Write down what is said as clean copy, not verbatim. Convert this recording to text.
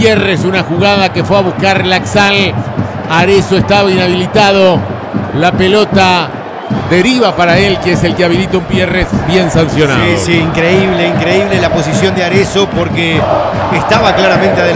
Pierres, una jugada que fue a buscar Laxal. Arezzo estaba inhabilitado. La pelota deriva para él, que es el que habilita un Pierres bien sancionado. Sí, increíble la posición de Arezzo, porque estaba claramente adelantado.